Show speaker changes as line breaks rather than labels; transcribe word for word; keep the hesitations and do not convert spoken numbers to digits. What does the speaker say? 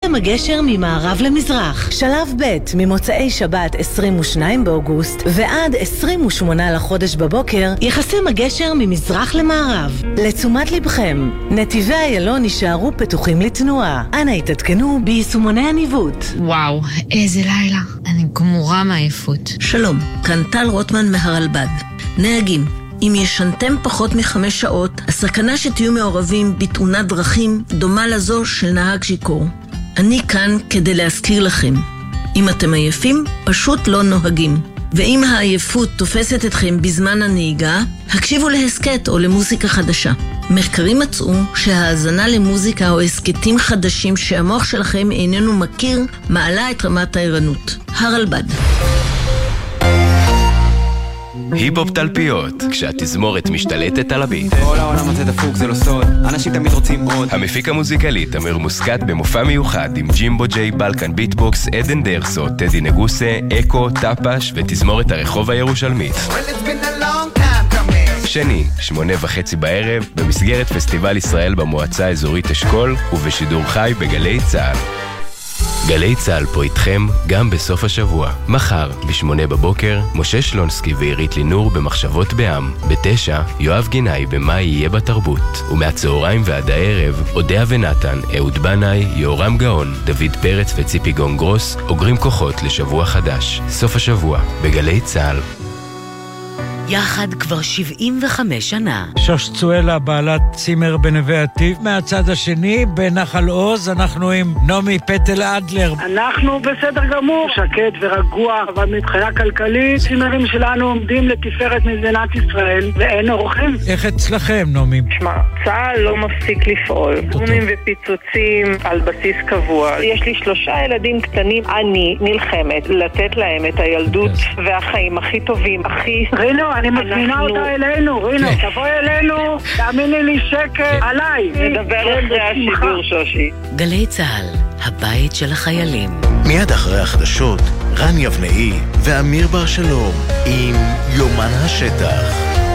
ייחסם הגשר ממערב למזרח. שלב ב' ממוצאי שבת עשרים ושניים באוגוסט ועד עשרים ושמונה לחודש בבוקר ייחסם הגשר ממזרח למערב. לתשומת לבכם, נתיבי איילון יישארו פתוחים לתנועה. אנא התעדכנו ביישומוני הניווט.
וואו, איזה לילה. אני גמורה מעייפות.
שלום, כאן טל רוטמן מהרלב"ד. נהגים, אם ישנתם פחות מחמש שעות, הסכנה שתהיו מעורבים בתאונת דרכים דומה לזו של נהג שיכור. אני כאן כדי להזכיר לכם. אם אתם עייפים, פשוט לא נוהגים. ואם העייפות תופסת אתכם בזמן הנהיגה, הקשיבו להסקט או למוזיקה חדשה. מחקרים מצאו שההאזנה למוזיקה או הסקטים חדשים שהמוח שלכם איננו מכיר, מעלה את רמת הערנות. הרלב"ד.
היפ-הופ תלפיות, כשהתזמורת משתלטת על הביט.
כל העולם הזה דפוק, זה לא סוד, אנשים תמיד רוצים עוד.
המפיק המוזיקלי תמיר מוסקת במופע מיוחד עם ג'ימבו ג'יי, בלקן ביטבוקס, עדן דרסו, טדי נגוסה, אקו, טפש ותזמורת הרחוב הירושלמית. שני, שמונה וחצי בערב, במסגרת פסטיבל ישראל במועצה האזורית אשכול ובשידור חי בגלי צהל. גלי צהל פה איתכם גם בסוף השבוע. מחר, בשמונה בבוקר, משה שלונסקי ועירית לינור במחשבות בעם. בתשע, יואב גינאי במה יהיה בתרבות. ומהצהריים ועד הערב, אודיה ונתן, אהוד בנאי, יורם גאון, דוד פרץ וציפי גונגרוס, אוגרים כוחות לשבוע חדש. סוף השבוע, בגלי צהל.
יחד כבר שבעים וחמש שנה.
שוש צואלה, בעלת צימר בנווה עתיב. מהצד השני, בנחל עוז, אנחנו עם נעמי פטל אדלר.
אנחנו בסדר גמור, שקט ורגוע, אבל מבחינה כלכלית, צימרים שלנו עומדים לתפארת מדינת ישראל, ואין אורחים.
איך אצלכם, נעמי?
שמע, צה"ל לא מפסיק לפעול. בומים ופיצוצים על בסיס קבוע. יש לי שלושה ילדים קטנים, אני נלחמת לתת להם את הילדות והחיים הכי טובים, הכי...
רינו, אני מזמינה אותה אלינו, רינו, תבוא אלינו, תאמיני לי שקט, עליי.
נדבר אחרי השידור, שושי.
גלי צהל, הבית של החיילים.
מיד אחרי החדשות, רן יבנאי ואמיר בר שלום עם יומן השטח.